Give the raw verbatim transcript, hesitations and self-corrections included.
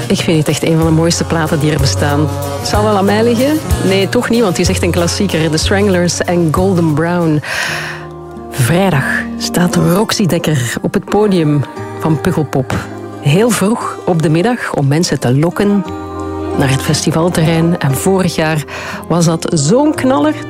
Ik vind het echt een van de mooiste platen die er bestaan. Zal wel aan mij liggen? Nee, toch niet, want het is echt een klassieker. The Stranglers en Golden Brown. Vrijdag staat Roxy Dekker op het podium van Pukkelpop. Heel vroeg op de middag om mensen te lokken naar het festivalterrein. En vorig jaar was dat zo'n knaller.